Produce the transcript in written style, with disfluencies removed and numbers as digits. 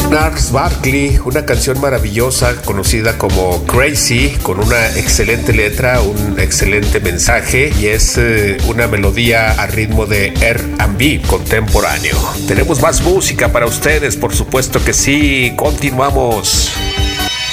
Gnarls Barkley, una canción maravillosa conocida como Crazy, con una excelente letra, un excelente mensaje y es una melodía a ritmo de R&B contemporáneo. Tenemos más música para ustedes, por supuesto que sí. Continuamos.